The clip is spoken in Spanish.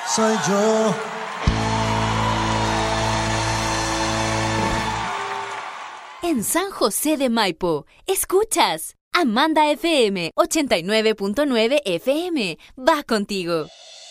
soy yo. En San José de Maipo, escuchas Amanda FM 89.9 FM. Va contigo.